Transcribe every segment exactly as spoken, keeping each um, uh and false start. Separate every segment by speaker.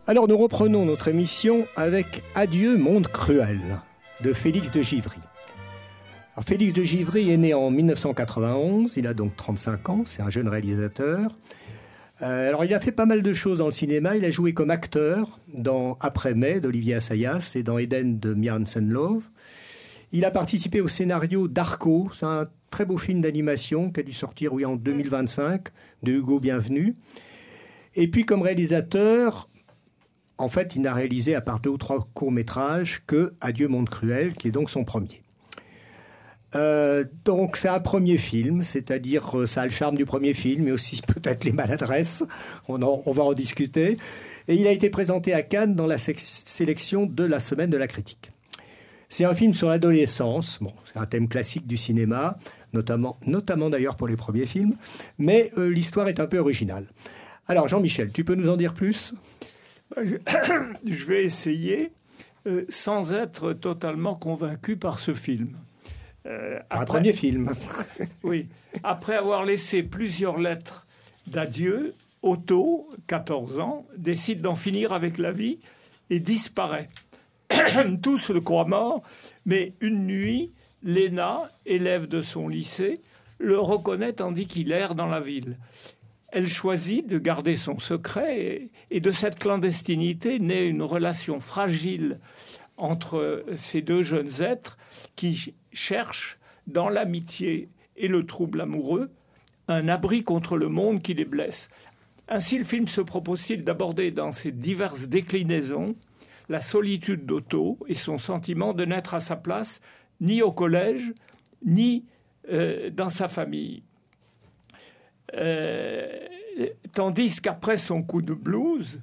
Speaker 1: Alors nous reprenons notre émission avec Adieu monde cruel de Félix de Givry. Alors, Félix de Givry est né en dix-neuf cent quatre-vingt-onze, il a donc trente-cinq ans, c'est un jeune réalisateur. Euh, alors il a fait pas mal de choses dans le cinéma, il a joué comme acteur dans Après-mai d'Olivier Assayas et dans Eden de Mia Hansen-Løve. Il a participé au scénario d'Arco, c'est un très beau film d'animation qui a dû sortir oui, en deux mille vingt-cinq de Hugo Bienvenu. Et puis comme réalisateur, en fait, il n'a réalisé, à part deux ou trois courts-métrages, que Adieu monde cruel, qui est donc son premier. Euh, donc, c'est un premier film, c'est-à-dire euh, ça a le charme du premier film, mais aussi peut-être les maladresses. On, en, on va en discuter. Et il a été présenté à Cannes dans la sex- sélection de la Semaine de la Critique. C'est un film sur l'adolescence. Bon, c'est un thème classique du cinéma, notamment, notamment d'ailleurs pour les premiers films. Mais euh, l'histoire est un peu originale. Alors, Jean-Michel, tu peux nous en dire plus ?
Speaker 2: Je, je vais essayer euh, sans être totalement convaincu par ce film.
Speaker 1: Euh, après, un premier film.
Speaker 2: Oui. Après avoir laissé plusieurs lettres d'adieu, Otto, quatorze ans, décide d'en finir avec la vie et disparaît. Tous le croient mort, mais une nuit, Léna, élève de son lycée, le reconnaît tandis qu'il erre dans la ville. Elle choisit de garder son secret et, et de cette clandestinité naît une relation fragile entre ces deux jeunes êtres qui cherchent, dans l'amitié et le trouble amoureux, un abri contre le monde qui les blesse. Ainsi, le film se propose-t-il d'aborder dans ses diverses déclinaisons la solitude d'Otto et son sentiment de n'être à sa place ni au collège, ni euh, dans sa famille. Euh, tandis qu'après son coup de blues,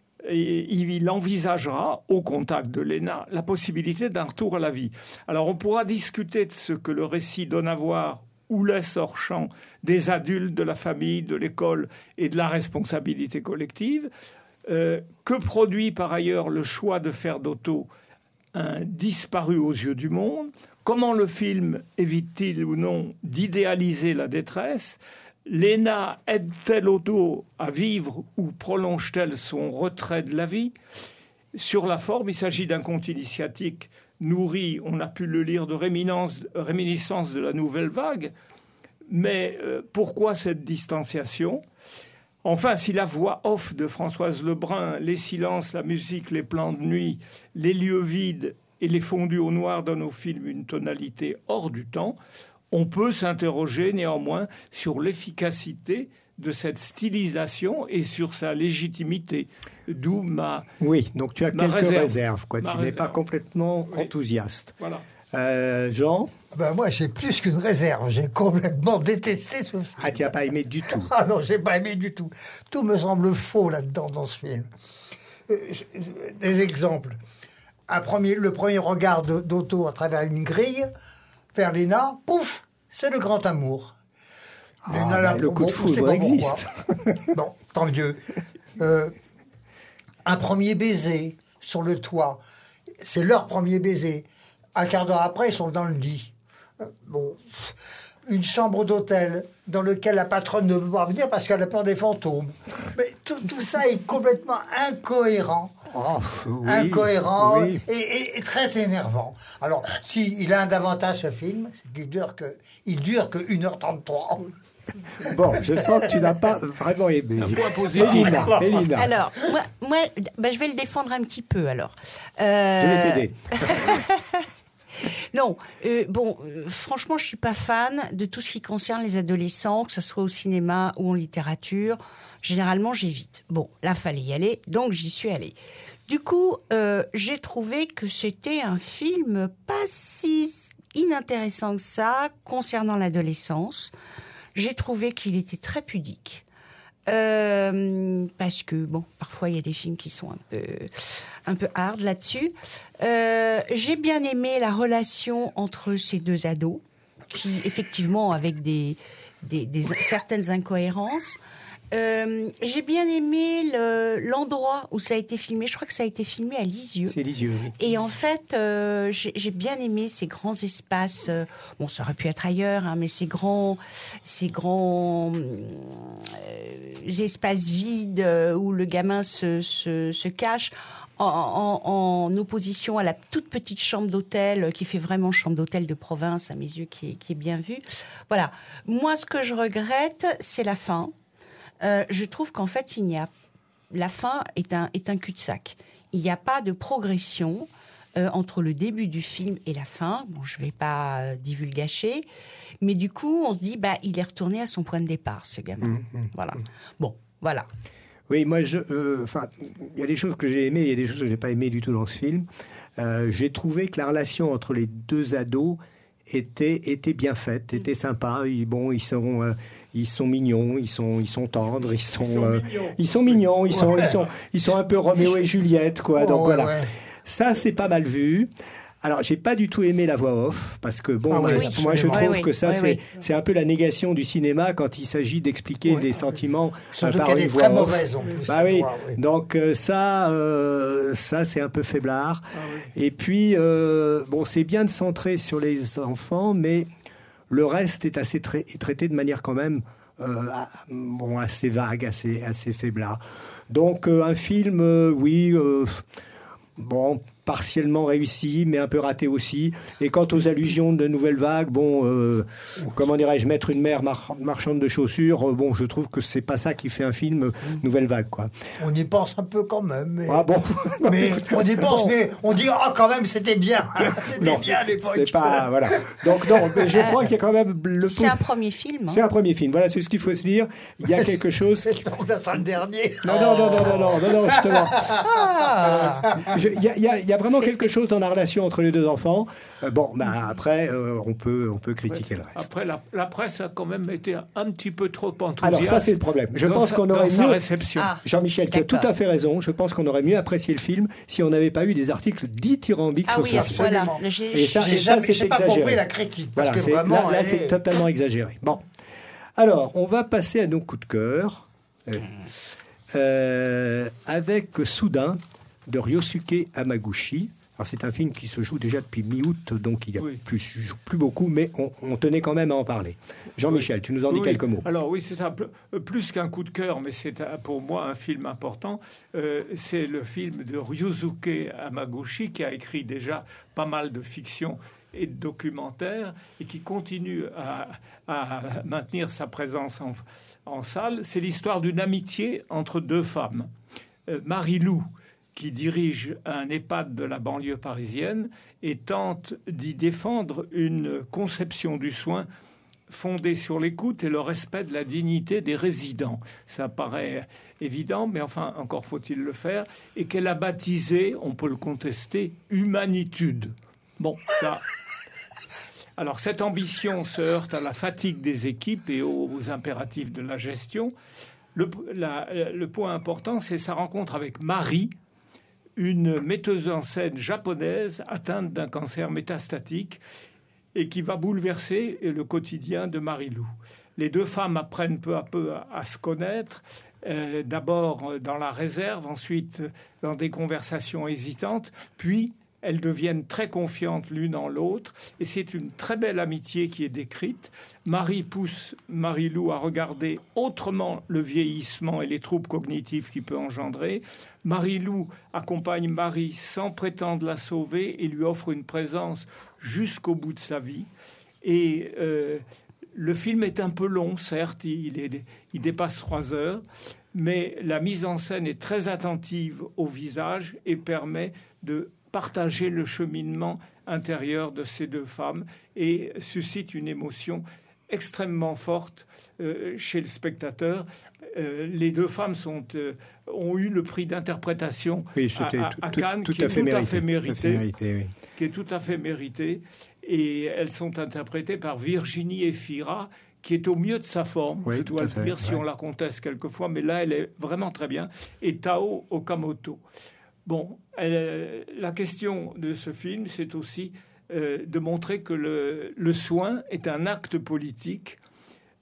Speaker 2: il envisagera, au contact de Léna, la possibilité d'un retour à la vie. Alors on pourra discuter de ce que le récit donne à voir ou laisse hors champ des adultes, de la famille, de l'école et de la responsabilité collective. Euh, que produit par ailleurs le choix de faire d'Otto un disparu aux yeux du monde ? Comment le film évite-t-il ou non d'idéaliser la détresse ? Léna aide-t-elle Otto à vivre ou prolonge-t-elle son retrait de la vie ? Sur la forme, il s'agit d'un conte initiatique nourri, on a pu le lire, de réminiscences de la nouvelle vague. Mais euh, pourquoi cette distanciation ? Enfin, si la voix off de Françoise Lebrun, les silences, la musique, les plans de nuit, les lieux vides et les fondus au noir donnent au film une tonalité hors du temps, on peut s'interroger néanmoins sur l'efficacité de cette stylisation et sur sa légitimité. D'où ma
Speaker 1: Oui, donc tu as quelques
Speaker 2: réserve.
Speaker 1: réserves. Quoi. Tu
Speaker 2: réserve.
Speaker 1: n'es pas complètement
Speaker 2: oui.
Speaker 1: enthousiaste.
Speaker 2: Voilà.
Speaker 1: Euh, Jean ?
Speaker 3: Ben moi, j'ai plus qu'une réserve. J'ai complètement détesté ce film.
Speaker 1: Ah, tu n'as pas aimé du tout ?
Speaker 3: Ah non, j'ai pas aimé du tout. Tout me semble faux là-dedans, dans ce film. Euh, je, je, des exemples. Un premier, le premier regard de, d'Otto à travers une grille vers Léna, pouf, c'est le grand amour.
Speaker 1: Ah, Léna, bah, le coup bon, de foudre existe.
Speaker 3: Bon, tant mieux. Euh, un premier baiser sur le toit. C'est leur premier baiser. Un quart d'heure après, ils sont dans le lit. Euh, bon, une chambre d'hôtel dans laquelle la patronne ne veut pas venir parce qu'elle a peur des fantômes. Mais tout, tout ça est complètement incohérent.
Speaker 1: Oh, oui,
Speaker 3: incohérent
Speaker 1: oui.
Speaker 3: Et, et, et très énervant. Alors, s'il si a un avantage, ce film, c'est qu'il dure que, il dure que une heure trente-trois.
Speaker 1: Bon, je sens que tu n'as pas vraiment aimé.
Speaker 2: Mélina,
Speaker 1: Mélina.
Speaker 4: Alors, moi, moi bah, je vais le défendre un petit peu, alors. Euh...
Speaker 1: Je vais t'aider.
Speaker 4: Non, euh, bon, euh, franchement, je suis pas fan de tout ce qui concerne les adolescents, que ce soit au cinéma ou en littérature. Généralement, j'évite. Bon, là, fallait y aller, donc j'y suis allée. Du coup, euh, j'ai trouvé que c'était un film pas si inintéressant que ça concernant l'adolescence. J'ai trouvé qu'il était très pudique. Euh, parce que, bon, parfois, il y a des films qui sont un peu, un peu hard là-dessus. Euh, j'ai bien aimé la relation entre ces deux ados, qui, effectivement, avec des, des, des certaines incohérences. Euh, j'ai bien aimé le, l'endroit où ça a été filmé. Je crois que ça a été filmé à Lisieux.
Speaker 1: C'est Lisieux, oui.
Speaker 4: Et en fait, euh, j'ai, j'ai bien aimé ces grands espaces. Euh, bon, ça aurait pu être ailleurs, hein, mais ces grands, ces grands euh, espaces vides euh, où le gamin se, se, se cache. En, en, en opposition à la toute petite chambre d'hôtel qui fait vraiment chambre d'hôtel de province à mes yeux, qui est, qui est bien vue. Voilà. Moi, ce que je regrette, c'est la fin. Euh, je trouve qu'en fait, il n'y a la fin est un est un cul-de-sac. Il n'y a pas de progression euh, entre le début du film et la fin. Bon, je vais pas euh, divulgacher, mais du coup, on se dit bah il est retourné à son point de départ, ce gamin.
Speaker 1: Mmh, mmh,
Speaker 4: voilà.
Speaker 1: Mmh.
Speaker 4: Bon, voilà.
Speaker 1: Oui, moi, je, enfin, euh, il y a des choses que j'ai aimées, il y a des choses que j'ai pas aimées du tout dans ce film. Euh, j'ai trouvé que la relation entre les deux ados était était bien faite, était sympa. Ils, bon, ils sont euh, ils sont mignons, ils sont ils sont tendres, ils sont
Speaker 2: Ils sont
Speaker 1: euh,
Speaker 2: mignons.
Speaker 1: ils sont mignons, ils sont
Speaker 3: Ouais.
Speaker 1: ils sont ils sont un peu Roméo et Juliette, quoi.
Speaker 3: Ouais,
Speaker 1: Donc
Speaker 3: ouais,
Speaker 1: voilà.
Speaker 3: ouais.
Speaker 1: Ça, c'est pas mal vu. Alors, j'ai pas du tout aimé la voix off, parce que, bon,
Speaker 3: Ah
Speaker 1: moi,
Speaker 3: oui,
Speaker 1: moi, je
Speaker 3: absolument.
Speaker 1: trouve
Speaker 4: Oui,
Speaker 1: que
Speaker 4: oui,
Speaker 1: ça,
Speaker 4: oui,
Speaker 1: c'est,
Speaker 4: oui.
Speaker 1: c'est un peu la négation du cinéma quand il s'agit d'expliquer
Speaker 3: Oui.
Speaker 1: des sentiments
Speaker 3: Surtout
Speaker 1: euh, par
Speaker 3: qu'elle
Speaker 1: une
Speaker 3: est
Speaker 1: voix
Speaker 3: très
Speaker 1: off.
Speaker 3: mauvaise en plus.
Speaker 1: Bah
Speaker 3: cette
Speaker 1: oui.
Speaker 3: voix, oui.
Speaker 1: Donc, euh, ça, euh, ça, c'est un peu faiblard.
Speaker 2: Ah oui.
Speaker 1: Et puis, euh, bon, c'est bien de centrer sur les enfants, mais le reste est assez tra- est traité de manière quand même euh, ah, bon, assez vague, assez, assez faiblard. Donc, euh, un film, euh, oui, euh, bon, partiellement réussi, mais un peu raté aussi. Et quant aux allusions de Nouvelle Vague, bon, euh, comment dirais-je, mettre une mère mar- marchande de chaussures, euh, bon, je trouve que c'est pas ça qui fait un film euh, Nouvelle Vague, quoi.
Speaker 3: On y pense un peu quand même. Mais,
Speaker 1: Ah bon.
Speaker 3: mais on y pense,
Speaker 1: Bon.
Speaker 3: mais on dit ah quand même c'était bien, c'était
Speaker 1: Non,
Speaker 3: bien à l'époque.
Speaker 1: c'est pas, voilà. Donc non, mais je crois qu'il y a quand même le.
Speaker 4: C'est un premier film.
Speaker 1: C'est
Speaker 4: Hein.
Speaker 1: un premier film. Voilà, c'est ce qu'il faut se dire. Il y a quelque chose.
Speaker 3: C'est que ça sera le dernier.
Speaker 1: Non, non, non, non, non, non, non, non, justement.
Speaker 4: Ah.
Speaker 1: Je- Il y, a- il y a- il y a vraiment quelque chose dans la relation entre les deux enfants. Euh, bon, bah, après, euh, on peut, on peut critiquer le reste.
Speaker 2: Après, la, la presse a quand même été un, un petit peu trop enthousiaste.
Speaker 1: Alors ça, c'est le problème. Je
Speaker 2: dans
Speaker 1: pense
Speaker 2: sa-
Speaker 1: qu'on
Speaker 2: dans
Speaker 1: aurait
Speaker 2: sa
Speaker 1: mieux.
Speaker 2: réception.
Speaker 4: Ah.
Speaker 1: Jean-Michel, tu as tout
Speaker 4: D'accord.
Speaker 1: à fait raison. Je pense qu'on aurait mieux apprécié le film si on n'avait pas eu des articles dithyrambiques
Speaker 4: Ah
Speaker 1: sur
Speaker 4: oui,
Speaker 1: ce
Speaker 4: à
Speaker 1: film.
Speaker 4: ce point-là.
Speaker 3: Absolument.
Speaker 4: J'ai-
Speaker 1: Et ça,
Speaker 3: J'ai
Speaker 1: et ça,
Speaker 3: jamais-
Speaker 1: c'est
Speaker 3: j'ai pas
Speaker 1: exagéré.
Speaker 3: compris la critique parce
Speaker 1: Voilà,
Speaker 3: que
Speaker 1: c'est-
Speaker 3: vraiment
Speaker 1: là, là,
Speaker 3: elle
Speaker 1: c'est
Speaker 3: est-
Speaker 1: totalement exagéré. Bon, alors, on va passer à nos coups de cœur euh, euh, avec Soudain de Ryosuke Hamaguchi. Alors, c'est un film qui se joue déjà depuis mi-août, donc il y a
Speaker 2: Oui.
Speaker 1: plus, plus beaucoup, mais on, on tenait quand même à en parler. Jean-Michel, tu nous en dis
Speaker 2: Oui,
Speaker 1: quelques mots.
Speaker 2: Alors oui, c'est ça. Pl- euh, Plus qu'un coup de cœur, mais c'est un- pour moi un film important. Euh, c'est le film de Ryosuke Hamaguchi qui a écrit déjà pas mal de fiction et de documentaires et qui continue à, à maintenir sa présence en, en salle. C'est l'histoire d'une amitié entre deux femmes. Euh, Marie-Lou, qui dirige un EHPAD de la banlieue parisienne et tente d'y défendre une conception du soin fondée sur l'écoute et le respect de la dignité des résidents. Ça paraît évident, mais enfin, encore faut-il le faire. Et qu'elle a baptisé, on peut le contester, Humanitude. Bon, là... Alors, cette ambition se heurte à la fatigue des équipes et aux, aux impératifs de la gestion. Le, la- le point important, c'est sa rencontre avec Marie, une metteuse en scène japonaise atteinte d'un cancer métastatique et qui va bouleverser le quotidien de Marie-Lou. Les deux femmes apprennent peu à peu à, à se connaître, euh, d'abord dans la réserve, ensuite dans des conversations hésitantes, puis elles deviennent très confiantes l'une en l'autre, et c'est une très belle amitié qui est décrite. Marie pousse Marie-Lou à regarder autrement le vieillissement et les troubles cognitifs qu'il peut engendrer. Marie-Lou accompagne Marie sans prétendre la sauver et lui offre une présence jusqu'au bout de sa vie. Et euh, le film est un peu long, certes, il, est, il dépasse trois heures, mais la mise en scène est très attentive au visage et permet de partager le cheminement intérieur de ces deux femmes et suscite une émotion extrêmement forte euh, chez le spectateur. Euh, les deux femmes sont, euh, ont eu le prix d'interprétation
Speaker 1: Oui,
Speaker 2: à,
Speaker 1: c'était
Speaker 2: à-
Speaker 1: tout,
Speaker 2: à
Speaker 1: tout-
Speaker 2: Cannes,
Speaker 1: tout
Speaker 2: qui
Speaker 1: à
Speaker 2: est
Speaker 1: fait
Speaker 2: tout à
Speaker 1: mérité.
Speaker 2: fait
Speaker 1: Tout à
Speaker 2: mérité,
Speaker 1: fait mérité, oui.
Speaker 2: qui est tout à fait mérité. Et elles sont interprétées par Virginie Efira, qui est au mieux de sa forme,
Speaker 1: Oui,
Speaker 2: je
Speaker 1: tout
Speaker 2: dois
Speaker 1: à
Speaker 2: le
Speaker 1: fait,
Speaker 2: dire, si
Speaker 1: ouais.
Speaker 2: on la conteste quelquefois, mais là, elle est vraiment très bien. Et Tao Okamoto. Bon, elle- la question de ce film, c'est aussi euh, de montrer que le, le soin est un acte politique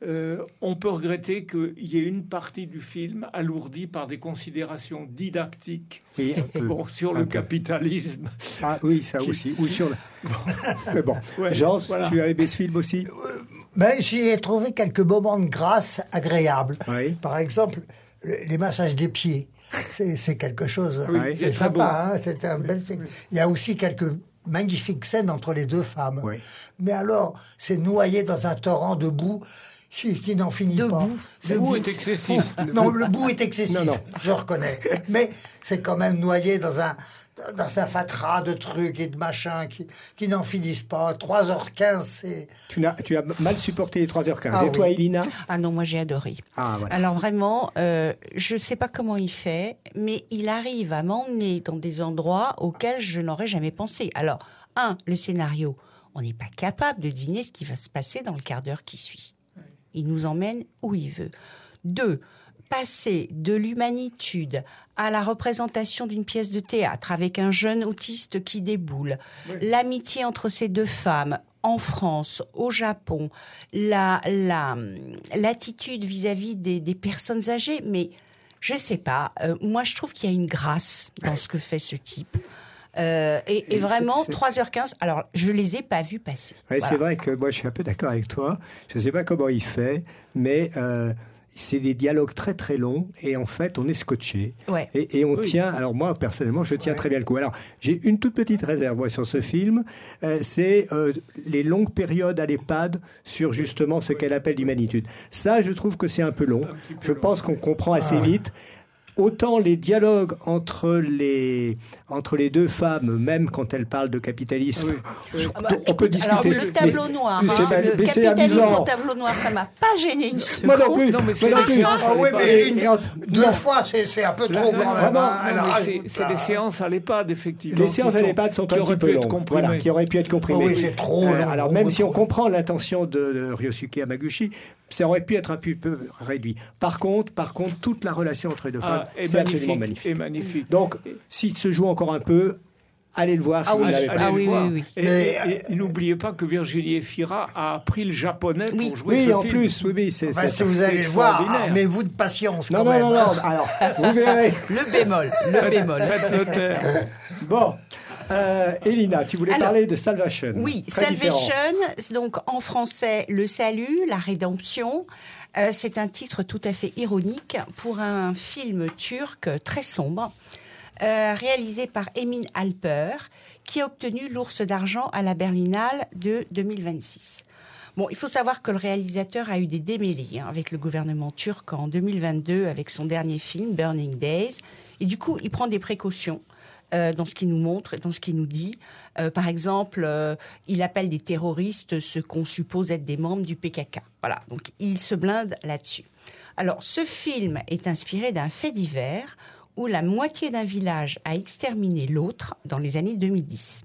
Speaker 2: euh, on peut regretter qu'il y ait une partie du film alourdie par des considérations didactiques
Speaker 1: Oui, un peu.
Speaker 2: bon, sur
Speaker 1: Un
Speaker 2: le
Speaker 1: peu.
Speaker 2: capitalisme.
Speaker 1: Ah oui, ça aussi. Ou sur le... Mais bon,
Speaker 2: Ouais,
Speaker 1: Jean,
Speaker 2: voilà.
Speaker 1: tu as aimé ce film aussi?
Speaker 3: Ben, j'y ai trouvé quelques moments de grâce agréables.
Speaker 1: Oui.
Speaker 3: Par exemple, le- les massages des pieds. C'est c'est quelque chose.
Speaker 2: Oui,
Speaker 3: c'est
Speaker 2: c'est très
Speaker 3: sympa, hein, c'est un bel film. Il y a aussi quelques magnifiques scènes entre les deux femmes.
Speaker 1: Oui.
Speaker 3: Mais alors, c'est noyé dans un torrent de boue qui, qui n'en finit
Speaker 4: De
Speaker 3: pas.
Speaker 4: boue.
Speaker 3: C'est
Speaker 2: Le bout est excessif.
Speaker 3: Non, le bout est excessif,
Speaker 1: Non, non.
Speaker 3: je reconnais. Mais c'est quand même noyé dans un, dans un fatras de trucs et de machins qui, qui n'en finissent pas. trois heures quinze, c'est...
Speaker 1: Tu, n'as- tu as mal supporté les trois heures quinze.
Speaker 3: Ah
Speaker 1: Et toi,
Speaker 3: oui.
Speaker 1: Elina?
Speaker 4: Ah non, moi j'ai adoré.
Speaker 1: Ah, voilà.
Speaker 4: Alors vraiment, euh, je ne sais pas comment il fait, mais il arrive à m'emmener dans des endroits auxquels je n'aurais jamais pensé. Alors, un, le scénario, on n'est pas capable de deviner ce qui va se passer dans le quart d'heure qui suit. Il nous emmène où il veut. Deux, passer de l'humanitude à la représentation d'une pièce de théâtre avec un jeune autiste qui déboule,
Speaker 2: Oui.
Speaker 4: l'amitié entre ces deux femmes en France, au Japon, la, la, l'attitude vis-à-vis des, des personnes âgées, mais je sais pas, euh, moi je trouve qu'il y a une grâce dans ce que fait ce type. Euh, et, et
Speaker 1: Et
Speaker 4: vraiment,
Speaker 1: c'est- c'est-
Speaker 4: trois heures quinze, alors je les ai pas vus passer.
Speaker 1: Ouais,
Speaker 4: Voilà.
Speaker 1: C'est vrai que moi, je suis un peu d'accord avec toi. Je ne sais pas comment il fait, mais euh, c'est des dialogues très très longs et en fait, on est scotché.
Speaker 4: Ouais.
Speaker 1: Et, et on
Speaker 2: Oui.
Speaker 1: tient, alors moi personnellement, je tiens très bien le coup. Alors, j'ai une toute petite réserve moi, sur ce film, euh, c'est euh, les longues périodes à l'EHPAD sur justement ce qu'elle appelle l'humanitude. Ça, je trouve que c'est un peu long.
Speaker 2: petit peu
Speaker 1: Je
Speaker 2: long.
Speaker 1: pense qu'on comprend assez vite. Autant les dialogues entre les, entre les deux femmes, même quand elles parlent de capitalisme,
Speaker 2: Oui.
Speaker 4: Ah bah,
Speaker 1: on peut
Speaker 4: écoute,
Speaker 1: discuter.
Speaker 4: alors, le tableau
Speaker 1: mais-
Speaker 4: noir,
Speaker 1: mais
Speaker 4: hein,
Speaker 1: c'est-
Speaker 4: le
Speaker 1: mais c'est
Speaker 4: capitalisme
Speaker 1: amusant.
Speaker 4: au tableau noir, ça m'a pas gêné une seconde.
Speaker 1: Moi non plus.
Speaker 2: Non, mais c'est
Speaker 1: moi non
Speaker 2: des
Speaker 1: plus.
Speaker 2: séances
Speaker 3: Ah
Speaker 2: à
Speaker 3: oui,
Speaker 2: l'EHPAD.
Speaker 3: mais une,
Speaker 1: Et en-
Speaker 3: deux
Speaker 1: non.
Speaker 3: fois, c'est c'est un peu
Speaker 2: Là,
Speaker 3: trop
Speaker 2: non,
Speaker 3: quand
Speaker 2: non,
Speaker 3: même.
Speaker 1: non,
Speaker 3: hein.
Speaker 2: non,
Speaker 3: Elle
Speaker 2: mais
Speaker 3: rajoute
Speaker 2: c'est c'est
Speaker 3: là.
Speaker 2: des séances à l'EHPAD, effectivement.
Speaker 1: Les
Speaker 2: qui
Speaker 1: séances à
Speaker 2: sont-
Speaker 1: l'EHPAD sont
Speaker 2: qui
Speaker 1: un
Speaker 2: auraient
Speaker 1: petit peu
Speaker 2: pu être
Speaker 1: longues,
Speaker 2: comprimées.
Speaker 1: voilà, qui auraient pu être comprimées.
Speaker 3: Ah oui, c'est trop long,
Speaker 1: alors
Speaker 3: beaucoup
Speaker 1: même si on
Speaker 3: trop.
Speaker 1: comprend l'intention de, de Ryosuke Hamaguchi, ça aurait pu être un petit peu réduit. Par contre, par contre, toute la relation entre les deux femmes,
Speaker 2: Ah, est
Speaker 1: c'est absolument
Speaker 2: magnifique.
Speaker 1: magnifique.
Speaker 2: est magnifique.
Speaker 1: Donc, s'il se joue encore un peu, allez le voir si
Speaker 4: Ah
Speaker 1: vous
Speaker 4: oui,
Speaker 1: ne l'avez
Speaker 2: Allez
Speaker 1: pas.
Speaker 4: ah
Speaker 2: le
Speaker 4: oui,
Speaker 2: voir.
Speaker 4: oui, oui.
Speaker 2: Et,
Speaker 3: Mais,
Speaker 2: et- et n'oubliez pas que Virginie Efira a appris le japonais
Speaker 4: Oui.
Speaker 2: pour jouer
Speaker 1: Oui,
Speaker 2: ce
Speaker 1: en
Speaker 2: film.
Speaker 1: plus, oui, oui, c'est
Speaker 3: Enfin,
Speaker 1: c'est-
Speaker 3: si vous allez le voir,
Speaker 2: extraordinaire.
Speaker 3: armez-vous de patience
Speaker 1: Non,
Speaker 3: quand
Speaker 1: non,
Speaker 3: même.
Speaker 1: non, non. Alors, vous verrez.
Speaker 4: Le bémol, le bémol.
Speaker 2: Faites le taire.
Speaker 1: Bon, euh, Elina, tu voulais
Speaker 4: Alors,
Speaker 1: parler de Salvation.
Speaker 4: Oui,
Speaker 1: Très différent.
Speaker 4: Salvation, c'est donc en français le salut, la rédemption. Euh, c'est un titre tout à fait ironique pour un film turc très sombre, euh, réalisé par Emin Alper, qui a obtenu l'Ours d'argent à la Berlinale de deux mille vingt-six. Bon, il faut savoir que le réalisateur a eu des démêlés hein, avec le gouvernement turc en deux mille vingt-deux avec son dernier film, Burning Days. Et du coup, il prend des précautions euh, dans ce qu'il nous montre et dans ce qu'il nous dit. Euh, par exemple, euh, il appelle des terroristes ce qu'on suppose être des membres du P K K. Voilà, donc il se blinde là-dessus. Alors, ce film est inspiré d'un fait divers où la moitié d'un village a exterminé l'autre dans les années deux mille dix.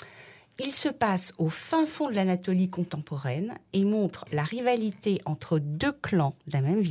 Speaker 4: Il se passe au fin fond de l'Anatolie contemporaine et montre la rivalité entre deux clans d'un même village.